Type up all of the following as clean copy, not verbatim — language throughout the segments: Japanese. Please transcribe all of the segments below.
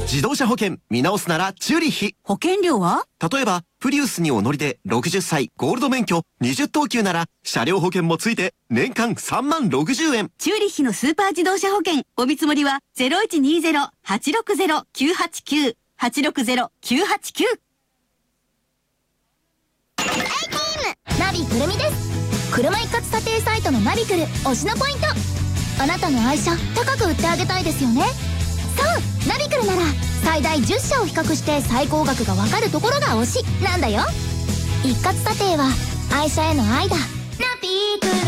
自動車保険見直すならチューリッヒ。 保険料は？ 例えばプリウスにお乗りで60歳ゴールド免許20等級なら車両保険もついて年間3万60円。 チューリッヒのスーパー自動車保険お見積もりは 0120-860-989 860-989。 ナビくるみです。車一括査定サイトのナビクル推しのポイント。あなたの愛車高く売ってあげたいですよね。そうナビクルなら最大10社を比較して最高額がわかるところが推しなんだよ。一括査定は愛車への愛だ。ナビク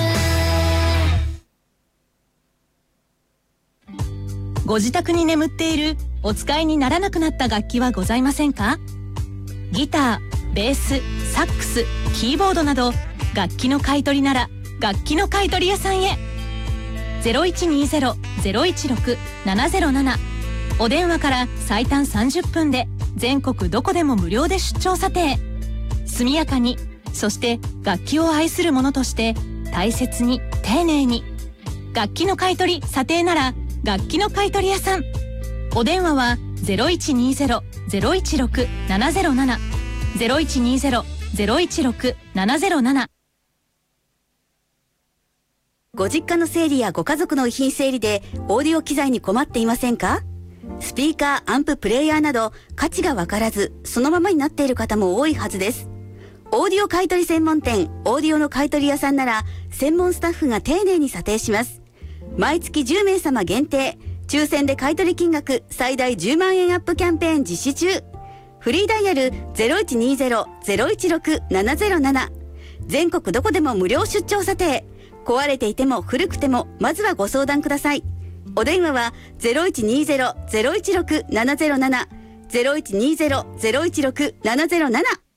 ル。ご自宅に眠っているお使いにならなくなった楽器はございませんか？ギター、ベース、サックス、キーボードなど楽器の買い取りなら楽器の買い取り屋さんへ。0120-016-707。お電話から最短30分で全国どこでも無料で出張査定。速やかに、そして楽器を愛する者として大切に丁寧に。楽器の買い取り査定なら楽器の買い取り屋さん。お電話は 0120-016-707 0120-016-707。 ご実家の整理やご家族の遺品整理でオーディオ機材に困っていませんか？スピーカー、アンプ、プレイヤーなど価値がわからずそのままになっている方も多いはずです。オーディオ買取専門店オーディオの買取屋さんなら専門スタッフが丁寧に査定します。毎月10名様限定抽選で買取金額最大10万円アップキャンペーン実施中。フリーダイヤル 0120-016-707。全国どこでも無料出張査定。壊れていても古くてもまずはご相談ください。お電話は 0120-016-707 0120-016-707。